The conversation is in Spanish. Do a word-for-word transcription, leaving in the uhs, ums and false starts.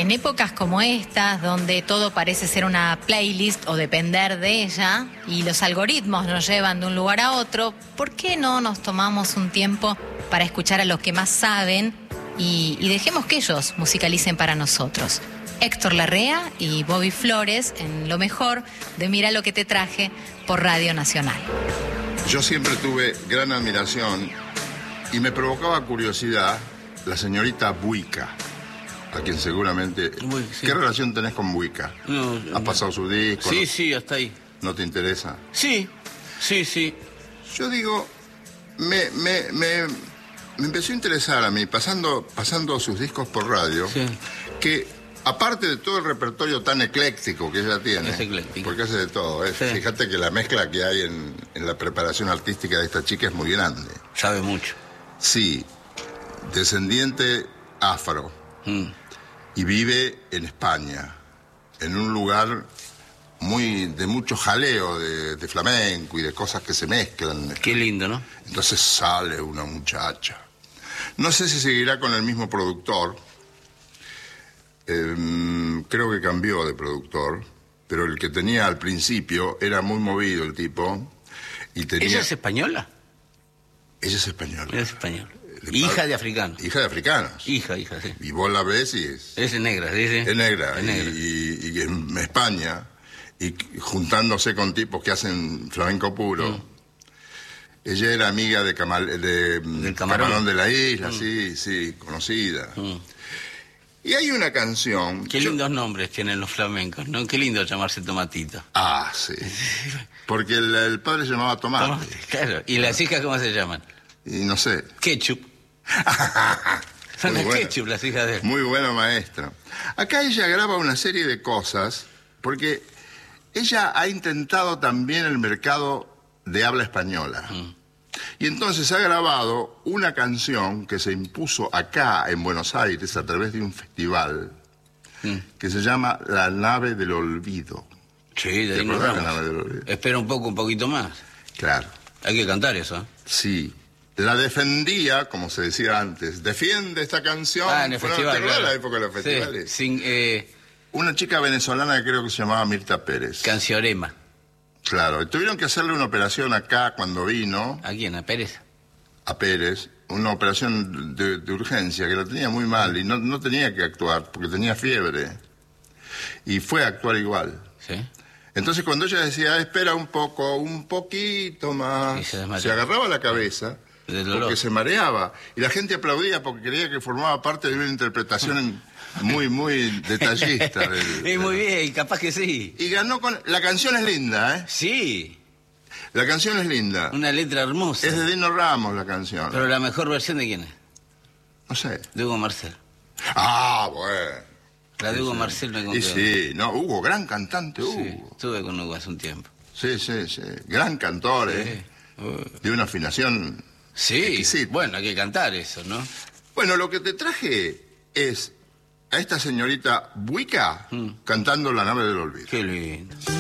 En épocas como estas, donde todo parece ser una playlist o depender de ella, y los algoritmos nos llevan de un lugar a otro, ¿por qué no nos tomamos un tiempo para escuchar a los que más saben y, y dejemos que ellos musicalicen para nosotros? Héctor Larrea y Bobby Flores en lo mejor de Mira lo que te traje por Radio Nacional. Yo siempre tuve gran admiración y me provocaba curiosidad la señorita Buica, a quien seguramente... Uy, sí. ¿Qué relación tenés con Buica? No, ¿Has no. pasado su disco? Sí, ¿no? sí, hasta ahí. ¿No te interesa? Sí, sí, sí. Yo digo, me, me, me, me empezó a interesar a mí, pasando, pasando sus discos por radio, Sí. que aparte de todo el repertorio tan ecléctico que ella tiene, Es ecléctico. porque hace de todo, ¿eh? Sí. Fíjate que la mezcla que hay en, en la preparación artística de esta chica es muy grande. Sabe mucho. Sí, descendiente afro, Mm. y vive en España, en un lugar muy de mucho jaleo de, de flamenco y de cosas que se mezclan. Qué lindo, ¿no? Entonces sale una muchacha. No sé si seguirá con el mismo productor. Eh, creo que cambió de productor, pero el que tenía al principio era muy movido el tipo. Y tenía... ¿Ella es española? Ella es española. Ella es española. De Hija padre- de africanos. Hija de africanos. Hija, hija, sí. Y vos la ves y es... Es negra, dice. Es negra, Es negra. Y, y- y en España, y juntándose con tipos que hacen flamenco puro. Mm. Ella era amiga de, Camal, de Del Camarón. de la Isla, Mm. sí, sí, conocida. Mm. Y hay una canción... Qué yo- lindos nombres tienen los flamencos, ¿no? Qué lindo llamarse Tomatito. Ah, sí. Porque el, el padre se llamaba Tomás. Tomate, claro. ¿Y las hijas cómo se llaman? Y no sé. Ketchup. Son Muy las buena. Ketchup, las hijas de él. Muy buena maestra. Acá ella graba una serie de cosas, porque ella ha intentado también el mercado de habla española. Mm. Y entonces ha grabado una canción que se impuso acá en Buenos Aires a través de un festival Mm. que se llama La Nave del Olvido. Sí, de ¿Te ahí nos acordás de la vamos. nave del olvido? Espera un poco, un poquito más. Claro, Hay que cantar eso, ¿eh? sí. La defendía, como se decía antes. Defiende esta canción. Ah, en el Bueno, festival, ¿te acordás claro. de la época de los Sí, festivales? sin, eh, Una chica venezolana que creo que se llamaba Mirta Pérez. Canciorema. Claro, y tuvieron que hacerle una operación acá cuando vino ¿A quién? ¿A Pérez? a Pérez, una operación de, de urgencia, que la tenía muy mal y no, no tenía que actuar porque tenía fiebre. Y fue a actuar igual. Sí. Entonces cuando ella decía, espera un poco, un poquito más, Y se desmayó. se agarraba la cabeza Del dolor. porque se mareaba. Y la gente aplaudía porque creía que formaba parte de una interpretación muy, muy detallista. del- Y muy bien, capaz que sí. Y ganó con... La canción es linda, ¿eh? Sí, La canción es linda. una letra hermosa. Es de Dino Ramos la canción. Pero la mejor versión de quién es? No sé. De Hugo Marcel. Ah, bueno. La de Sí, Hugo sí. Marcel me Y contó. sí, no, Hugo, gran cantante, Hugo. Sí, estuve con Hugo hace un tiempo. Sí, sí, sí. Gran cantor, ¿eh? Uh, De una afinación Sí, exquisita. bueno, hay que cantar eso, ¿no? Bueno, lo que te traje es a esta señorita Buica Mm. cantando La Nave del Olvido. Qué lindo.